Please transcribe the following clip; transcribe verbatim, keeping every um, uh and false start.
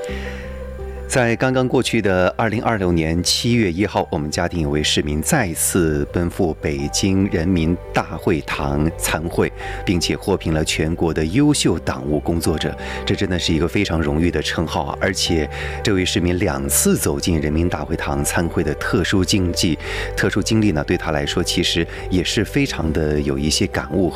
在刚刚过去的二零二六年七月一号，我们嘉定有位市民再次奔赴北京人民大会堂参会，并且获评了全国的优秀党务工作者，这真的是一个非常荣誉的称号啊！而且这位市民两次走进人民大会堂参会的特殊经历，特殊经历呢，对他来说其实也是非常的有一些感悟